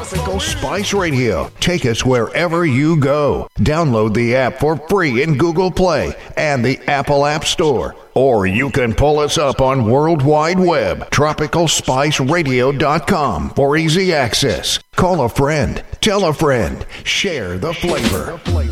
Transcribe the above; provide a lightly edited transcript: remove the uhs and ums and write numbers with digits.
Tropical Spice Radio. Take us wherever you go. Download the app for free in Google Play and the Apple App Store. Or you can pull us up on World Wide Web, tropicalspiceradio.com for easy access. Call a friend, tell a friend, share the flavor.